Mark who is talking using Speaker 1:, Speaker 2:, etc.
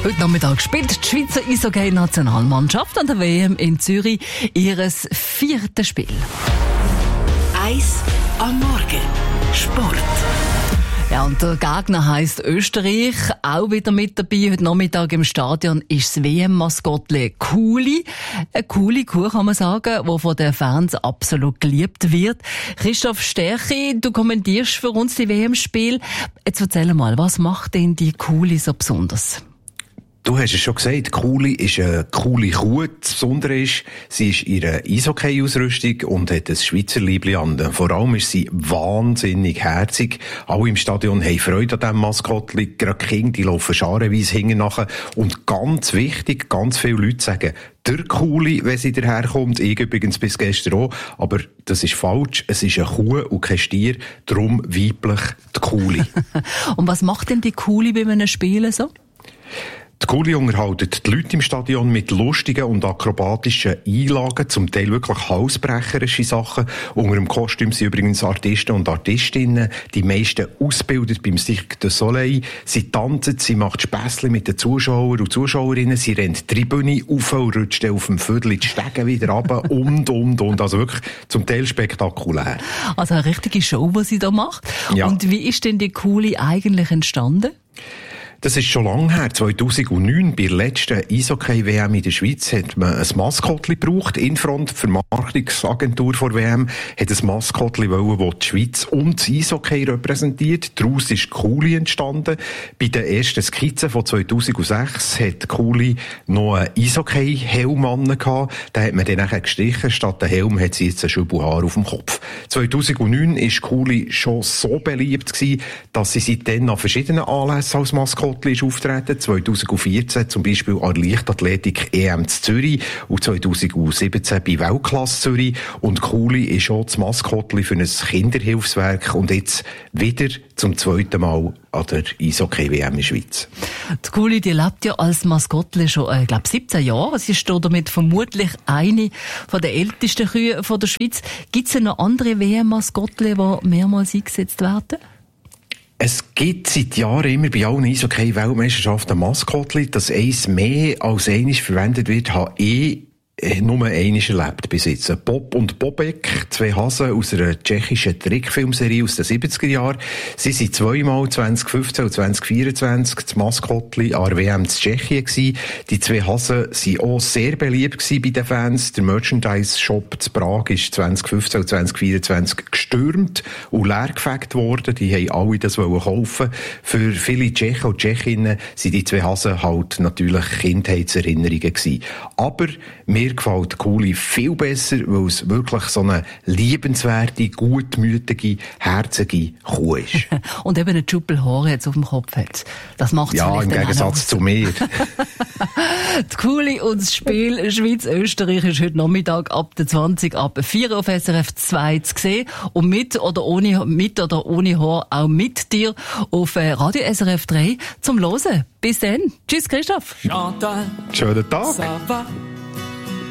Speaker 1: Heute Nachmittag spielt die Schweizer Eishockey-Nationalmannschaft an der WM in Zürich ihres 4. Spiel.
Speaker 2: Eis am Morgen. Sport.
Speaker 1: Ja, und der Gegner heisst Österreich, auch wieder mit dabei. Heute Nachmittag im Stadion ist das WM-Maskottli Kuli. Eine coole Kuh, kann man sagen, die von den Fans absolut geliebt wird. Christoph Sterchi, du kommentierst für uns die WM-Spiel. Jetzt erzähl mal, was macht denn die Kuli so besonders?
Speaker 3: Du hast es schon gesagt, Kuli ist eine coole Kuh. Das Besondere ist, sie ist ihre Eishockey-Ausrüstung und hat ein Schweizer Liebli an. Vor allem ist sie wahnsinnig herzig. Alle im Stadion haben Freude an diesem Maskottli. Gerade die Kinder, die laufen scharenweise hinten nachher. Und ganz wichtig, ganz viele Leute sagen, der Kuli, wenn sie daherkommt. Ich übrigens bis gestern auch. Aber das ist falsch. Es ist eine Kuh und kein Stier. Darum weiblich die Kuli.
Speaker 1: Und was macht denn die Kuli bei einem Spiel so?
Speaker 3: Die Kuli unterhalten die Leute im Stadion mit lustigen und akrobatischen Einlagen, zum Teil wirklich halsbrecherische Sachen. Unter dem Kostüm sind übrigens Artisten und Artistinnen, die meisten ausgebildet beim Cirque du Soleil. Sie tanzen, sie macht Späßchen mit den Zuschauern und Zuschauerinnen, sie rennt die Tribüne auf und rutscht auf dem Viertel die Stege wieder runter und. Also wirklich zum Teil spektakulär.
Speaker 1: Also eine richtige Show, die sie da macht.
Speaker 3: Ja.
Speaker 1: Und wie ist denn die Kuli eigentlich entstanden?
Speaker 3: Das ist schon lange her. 2009, bei der letzten Eishockey-WM in der Schweiz, hat man ein Maskottli gebraucht. Infront, die Vermarktungsagentur vor WM, hat ein Maskottli wollen, das die Schweiz und das Eishockey repräsentiert. Daraus ist Kuli entstanden. Bei den ersten Skizzen von 2006 hat Kuli noch einen Eishockey-Helm angehabt. Den hat man dann nachher gestrichen. Statt dem Helm hat sie jetzt ein Schübbelhaar auf dem Kopf. 2009 ist Kuli schon so beliebt gewesen, dass sie seitdem an verschiedenen Anlässen als Maskottli ist auftreten. 2014 zum Beispiel an der Leichtathletik EM zu Zürich und 2017 bei Weltklasse Zürich. Und Kuli ist auch das Maskottli für ein Kinderhilfswerk und jetzt wieder zum 2. Mal an der Eishockey-WM in der Schweiz.
Speaker 1: Die Kuli, die lebt ja als Maskottli schon, 17 Jahre. Sie ist damit vermutlich eine von der ältesten Kühe von der Schweiz. Gibt es noch andere WM-Maskottli, die mehrmals eingesetzt werden?
Speaker 3: Es gibt seit Jahren immer bei allen Eishockey-Weltmeisterschaften Maskottli, dass eins mehr als eines verwendet wird, habe ich nur eines erlebt bis jetzt. Bob und Bobek, 2 Hasen aus einer tschechischen Trickfilmserie aus den 70er Jahren. Sie sind zweimal 2015 und 2024 das Maskottli an der WM in Tschechien gewesen. Die 2 Hasen sind auch sehr beliebt gewesen bei den Fans. Der Merchandise-Shop zu Prag ist 2015 und 2024 gestürmt und leergefegt worden. Die haben alle das kaufen. Für viele Tschechen und Tschechinnen sind die 2 Hasen halt natürlich Kindheitserinnerungen gewesen. Aber mir gefällt Kuli viel besser, weil es wirklich so eine liebenswerte, gutmütige, herzige Kuh ist.
Speaker 1: Und eben ein Schüppelhaar jetzt auf dem Kopf hat. Das macht es
Speaker 3: ja, im Gegensatz zu mir.
Speaker 1: Die Kuli und das Spiel Schweiz-Österreich ist heute Nachmittag ab der 20 ab 4 auf SRF 2 zu sehen. Und mit oder ohne Haar auch mit dir auf Radio SRF 3 zum Hören. Bis dann. Tschüss, Christoph.
Speaker 3: Schönen Tag.